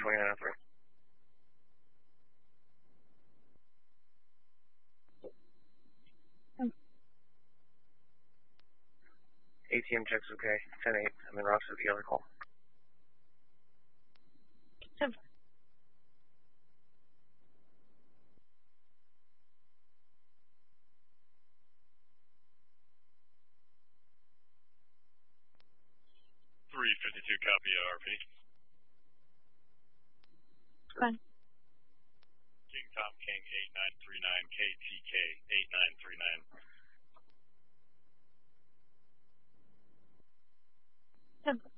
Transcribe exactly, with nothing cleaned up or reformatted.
twenty-nine oh three. A T M checks okay. ten eight. I'm in Rock City. Other call. Seven. three fifty-two, copy A R P. Fine. King Tom King eight nine three nine, K T K eight nine three nine. Seven.